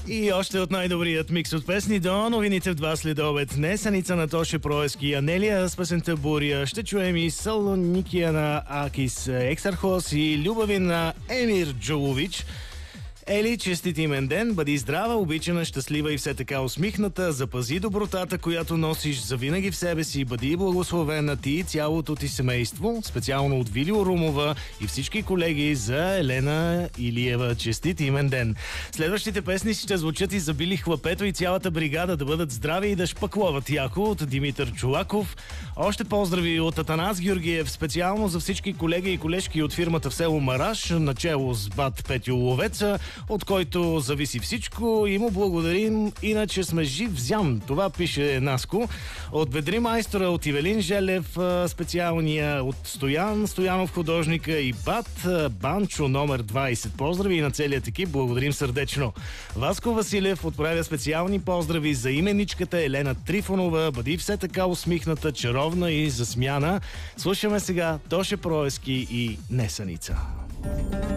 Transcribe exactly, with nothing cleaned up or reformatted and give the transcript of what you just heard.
И още от най-добрият микс от песни до новините в два следобед. Несеница на Тоше Проески, Анелия с песента Буря. Ще чуем и Салоникия на Акис Ексархос и Любави на Емир Джолович. Ели, честит имен ден, бъди здрава, обичана, щастлива и все така усмихната, запази добротата, която носиш завинаги в себе си, бъди благословена ти и цялото ти семейство, специално от Вилио Румова и всички колеги за Елена Илиева. Честит имен ден! Следващите песни ще звучат и за Били Хлапето и цялата бригада, да бъдат здрави и да шпакловат яко, от Димитър Чулаков. Още поздрави от Атанас Георгиев, специално за всички колеги и колежки от фирмата в село Мараш, начело с бат Петю Ловеца, от който зависи всичко и му благодарим, иначе сме жив зям. Това пише Наско. От Бедри майстора, от Ивелин Желев, специалния от Стоян Стоянов, художника, и Бат Банчо номер двайсет. Поздрави и на целият екип, благодарим сърдечно. Васко Василев отправя специални поздрави за именичката Елена Трифонова. Бъди все така усмихната, чаровна и засмяна. Слушаме сега Тоше Проески и Несеница.